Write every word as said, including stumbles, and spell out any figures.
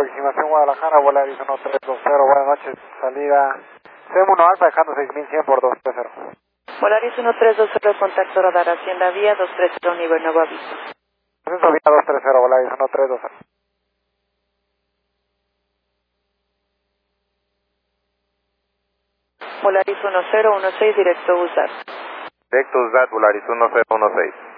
aproximación Guadalajara, Volaris uno tres dos cero, buenas noches, salida C M uno Alfa dejando seis mil cien por dos tres cero. Volaris uno tres dos cero, contacto radar Hacienda Vía dos tres cero, nivel nuevo aviso. Ascenso Vía dos tres cero, Volaris uno tres dos cero. Volaris uno cero uno seis, directo U S A T. Directo U S A T, Volaris uno cero uno seis.